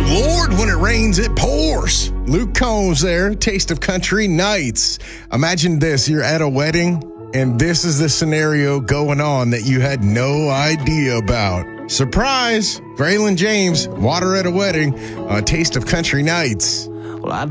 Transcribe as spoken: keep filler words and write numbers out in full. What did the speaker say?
Lord, when it rains, it pours. Luke Combs there, Taste of Country Nights. Imagine this, you're at a wedding, and this is the scenario going on that you had no idea about. Surprise! Braylon James, Water at a Wedding, uh, Taste of Country Nights. Well, I